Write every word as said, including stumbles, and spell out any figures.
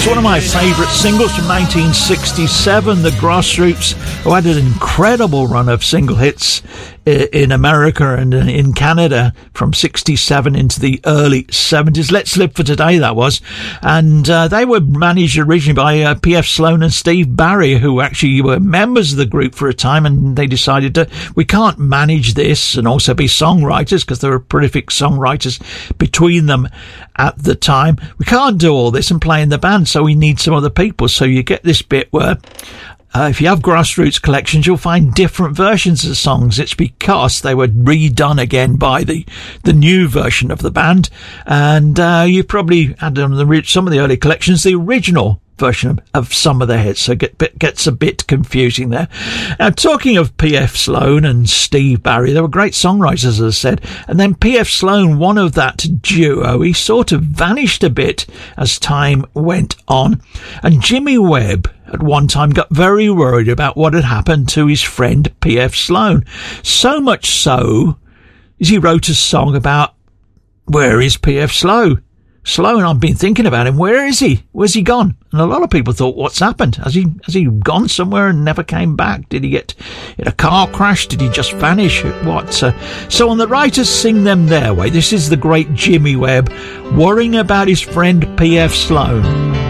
one of my favourite singles from nineteen sixty-seven, The Grassroots, who had an incredible run of single hits in America and in Canada from sixty-seven into the early seventies. Let's Live for Today, that was. And uh, they were managed originally by uh, P F Sloan and Steve Barry, who actually were members of the group for a time, and they decided to, we can't manage this and also be songwriters, because there were prolific songwriters between them at the time. We can't do all this and play in the band, so we need some other people. So you get this bit where Uh, if you have Grassroots collections, you'll find different versions of songs. It's because they were redone again by the, the new version of the band. And uh, you probably had on the, some of the early collections the original version of, of some of the hits, so it get, gets a bit confusing there. Now, talking of P F Sloan and Steve Barry, they were great songwriters, as I said. And then P F Sloan, one of that duo, he sort of vanished a bit as time went on. And Jimmy Webb at one time got very worried about what had happened to his friend P F Sloan. So much so, as he wrote a song about, where is P F Sloan? Sloan, I've been thinking about him. Where is he? Where's he gone? And a lot of people thought, what's happened? Has he has he gone somewhere and never came back? Did he get in a car crash? Did he just vanish? What? Uh, so on the Writers Sing Them Their Way, this is the great Jimmy Webb worrying about his friend P F Sloan.